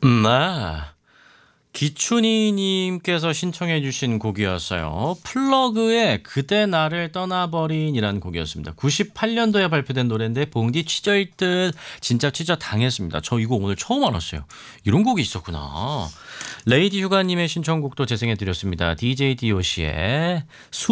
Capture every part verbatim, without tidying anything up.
음, 네. 기춘이님께서 신청해 주신 곡이었어요. 플러그의 그대 나를 떠나버린이라는 곡이었습니다. 구십팔 년도에 발표된 노래인데 봉디 취저일 듯 진짜 취저 당했습니다. 저 이거 오늘 처음 알았어요. 이런 곡이 있었구나. 레이디 휴가님의 신청곡도 재생해 드렸습니다. 디제이 디오씨의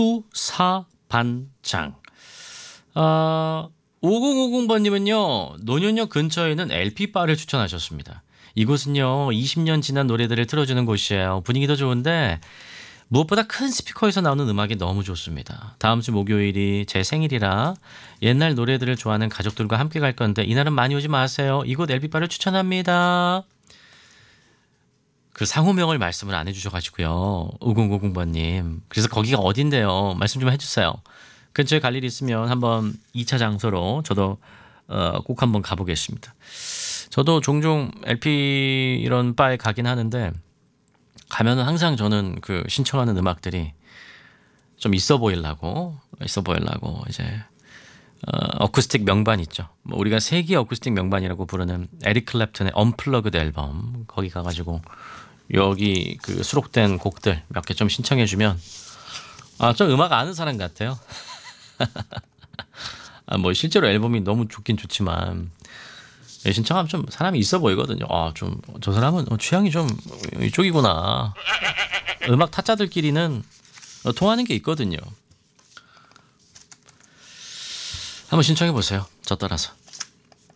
수사반장. 아, 오공오공 번님은요, 노년역 근처에 있는 엘피바를 추천하셨습니다. 이곳은요, 이십 년 지난 노래들을 틀어주는 곳이에요. 분위기도 좋은데, 무엇보다 큰 스피커에서 나오는 음악이 너무 좋습니다. 다음 주 목요일이 제 생일이라 옛날 노래들을 좋아하는 가족들과 함께 갈 건데, 이날은 많이 오지 마세요. 이곳 엘피바를 추천합니다. 그 상호명을 말씀을 안 해주셔가지고요. 오공오공 번님. 그래서 거기가 어딘데요? 말씀 좀 해주세요. 근처에 갈 일 있으면 한번 이 차 장소로 저도 어, 꼭 한번 가보겠습니다. 저도 종종 엘피 이런 바에 가긴 하는데 가면은 항상 저는 그 신청하는 음악들이 좀 있어 보이려고 있어 보이려고 이제 어, 어쿠스틱 명반 있죠. 뭐 우리가 세기 어쿠스틱 명반이라고 부르는 에릭 클랩튼의 언플러그드 앨범 거기 가가지고 여기 그 수록된 곡들 몇 개 좀 신청해주면 아, 좀 음악 아는 사람 같아요. 아, 뭐 실제로 앨범이 너무 좋긴 좋지만 신청하면 좀 사람이 있어 보이거든요. 아, 좀 저 사람은 취향이 좀 이쪽이구나. 음악 타짜들끼리는 통하는 게 있거든요. 한번 신청해 보세요. 저 따라서.